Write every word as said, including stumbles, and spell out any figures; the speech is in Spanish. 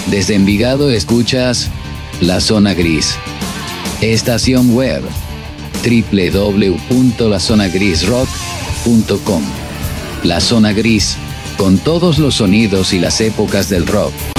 Desde Envigado escuchas La Zona Gris. Estación web doble u doble u doble u punto la zona gris rock punto com. La Zona Gris, con todos los sonidos y las épocas del rock.